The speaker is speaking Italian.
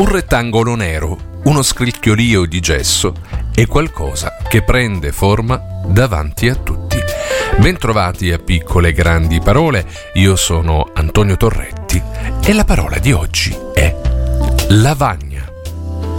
Un rettangolo nero, uno scricchiolio di gesso e qualcosa che prende forma davanti a tutti. Bentrovati a Piccole e Grandi Parole, io sono Antonio Torretti e la parola di oggi è lavagna.